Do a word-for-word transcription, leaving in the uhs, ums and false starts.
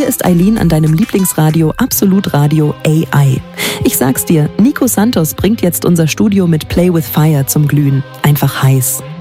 Hier ist Eileen an deinem Lieblingsradio Absolut Radio A I. Ich sag's dir, Nico Santos bringt jetzt unser Studio mit Play with Fire zum Glühen. Einfach heiß.